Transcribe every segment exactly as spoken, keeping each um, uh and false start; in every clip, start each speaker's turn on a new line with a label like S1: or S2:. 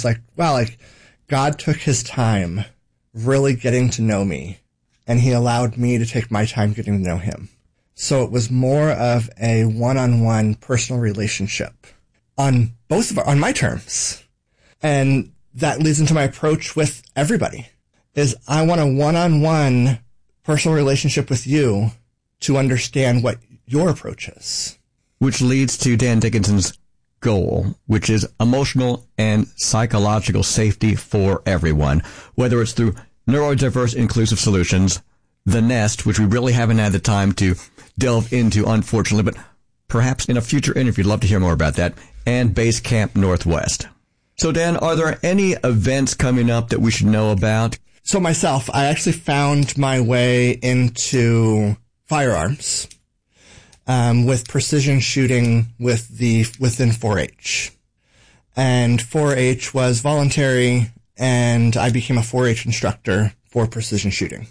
S1: was like, wow, like God took his time really getting to know me, and he allowed me to take my time getting to know him. So it was more of a one-on-one personal relationship on both of our, on my terms. And that leads into my approach with everybody is I want a one-on-one personal relationship with you to understand what your approach is. Which leads to Dan Dickinson's goal, which is emotional and psychological safety for everyone, whether it's through neurodiverse inclusive solutions, the Nest, which we really haven't had the time to delve into, unfortunately, but perhaps in a future interview, I'd love to hear more about that, and Base Camp Northwest. So, Dan, are there any events coming up that we should know about? So myself, I actually found my way into firearms um, with precision shooting with the within four H. And four H was voluntary, and I became a four H instructor for precision shooting.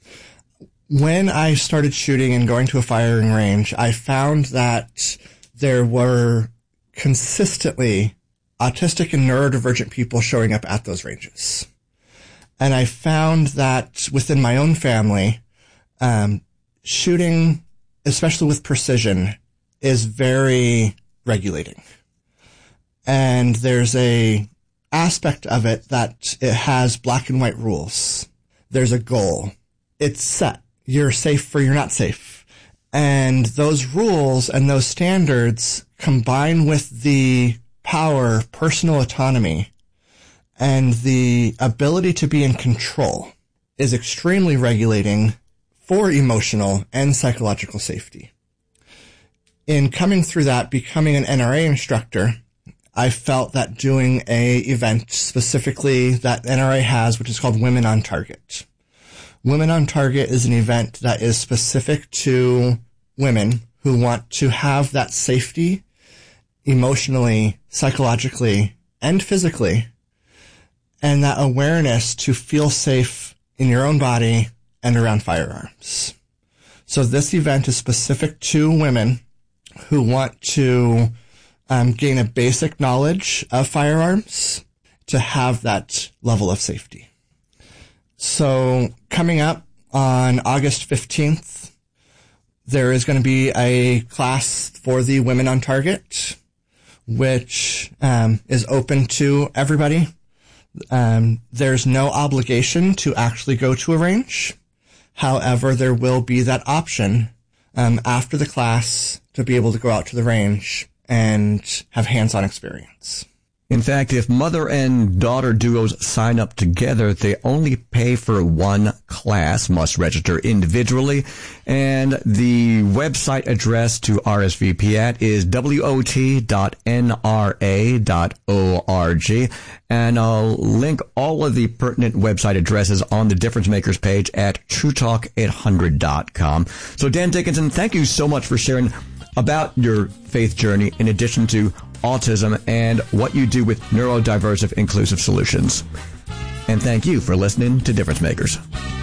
S1: When I started shooting and going to a firing range, I found that there were consistently autistic and neurodivergent people showing up at those ranges. And I found that within my own family, um, shooting, especially with precision, is very regulating. And there's a aspect of it that it has black and white rules. There's a goal. It's set. You're safe or you're not safe. And those rules and those standards combine with the power, personal autonomy, and the ability to be in control is extremely regulating for emotional and psychological safety. In coming through that, becoming an N R A instructor, I felt that doing a event specifically that N R A has, which is called Women on Target. Women on Target is an event that is specific to women who want to have that safety emotionally, psychologically, and physically, and that awareness to feel safe in your own body and around firearms. So this event is specific to women who want to um, gain a basic knowledge of firearms to have that level of safety. So coming up on August fifteenth, there is going to be a class for the Women on Target, which um, is open to everybody. Um, there's no obligation to actually go to a range. However, there will be that option um, after the class to be able to go out to the range and have hands-on experience. In fact, if mother and daughter duos sign up together, they only pay for one class, must register individually, and the website address to R S V P at is W O T dot N R A dot org, and I'll link all of the pertinent website addresses on the Difference Makers page at True Talk eight hundred dot com. So, Dan Dickinson, thank you so much for sharing about your faith journey in addition to autism and what you do with neurodiversive inclusive solutions. And thank you for listening to Difference Makers.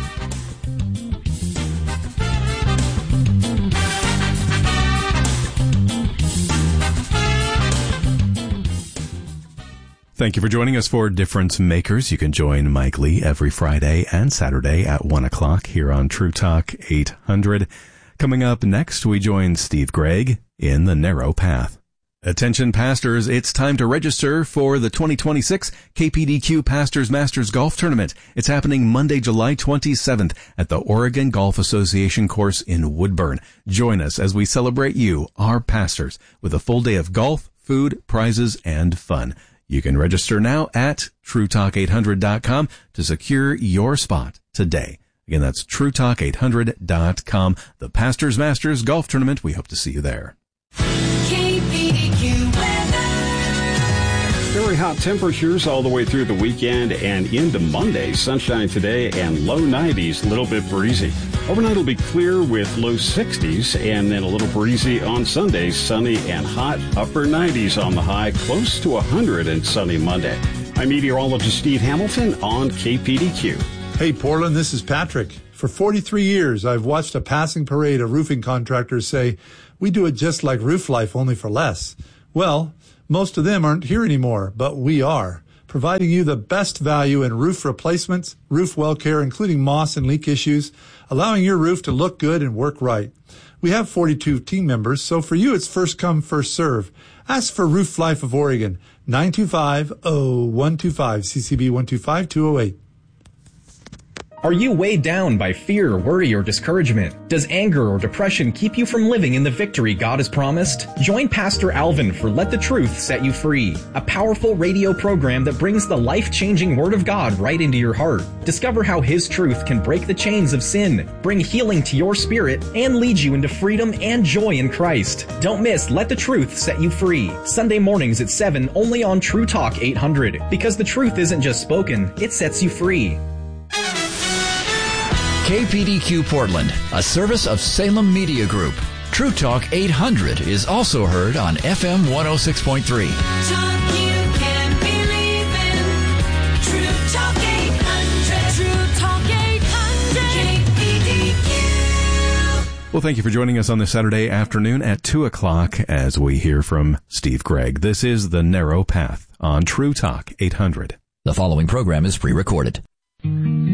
S2: Thank you for joining us for Difference Makers. You can join Mike Lee every Friday and Saturday at one o'clock here on True Talk eight hundred. Coming up next, we join Steve Gregg in The Narrow Path. Attention pastors, it's time to register for the twenty twenty-six K P D Q Pastors Masters Golf Tournament. It's happening Monday, July twenty-seventh at the Oregon Golf Association course in Woodburn. Join us as we celebrate you, our pastors, with a full day of golf, food, prizes, and fun. You can register now at True Talk eight hundred dot com to secure your spot today. Again, that's True Talk eight hundred dot com. The Pastors Masters Golf Tournament. We hope to see you there.
S3: Very hot temperatures all the way through the weekend and into Monday. Sunshine today and low nineties, a little bit breezy. Overnight will be clear with low sixties and then a little breezy on Sunday. Sunny and hot, upper nineties on the high, close to one hundred and sunny Monday. I'm meteorologist Steve Hamilton on K P D Q.
S4: Hey, Portland, this is Patrick. For forty-three years, I've watched a passing parade of roofing contractors say, we do it just like Roof Life, only for less. Well, most of them aren't here anymore, but we are. providing you the best value in roof replacements, roof well care, including moss and leak issues, allowing your roof to look good and work right. We have forty-two team members, so for you it's first come, first serve. Ask for Roof Life of Oregon, nine two five, oh one two five, C C B one two five, two oh eight.
S5: Are you weighed down by fear, worry, or discouragement? Does anger or depression keep you from living in the victory God has promised? Join Pastor Alvin for Let the Truth Set You Free, a powerful radio program that brings the life-changing Word of God right into your heart. Discover how His truth can break the chains of sin, bring healing to your spirit, and lead you into freedom and joy in Christ. Don't miss Let the Truth Set You Free, Sunday mornings at seven, only on True Talk eight hundred. Because the truth isn't just spoken, it sets you free.
S6: K P D Q Portland, a service of Salem Media Group. True Talk eight hundred is also heard on F M one oh six point three.
S7: Talk you can believe in. True Talk eight hundred. True Talk eight hundred. K P D Q.
S2: Well, thank you for joining us on this Saturday afternoon at two o'clock as we hear from Steve Gregg. This is The Narrow Path on True Talk eight hundred.
S6: The following program is pre-recorded.